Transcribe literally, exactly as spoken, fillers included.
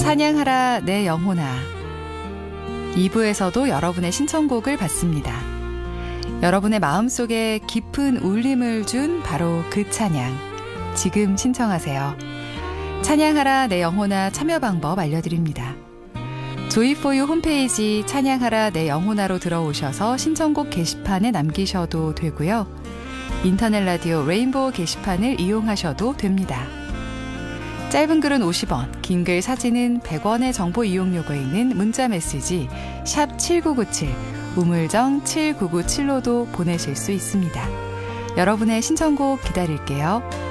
찬양하라 내 영혼아. 이 부에서도 여러분의 신청곡을 받습니다. 여러분의 마음속에 깊은 울림을 준 바로 그 찬양. 지금 신청하세요. 찬양하라 내 영혼아 참여 방법 알려드립니다. 조이포유 홈페이지 찬양하라 내 영혼아로 들어오셔서 신청곡 게시판에 남기셔도 되고요. 인터넷 라디오 레인보우 게시판을 이용하셔도 됩니다. 짧은 글은 오십 원, 긴 글 사진은 백 원의 정보 이용료가 있는 문자 메시지 샵 칠구구칠, 우물정 칠구구칠로도 보내실 수 있습니다. 여러분의 신청곡 기다릴게요.